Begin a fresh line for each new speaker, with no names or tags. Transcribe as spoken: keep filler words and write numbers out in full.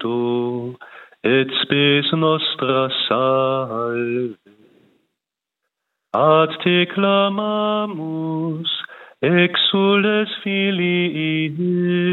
Christo, et spes nostra salve. Ad te clamamus, exules filii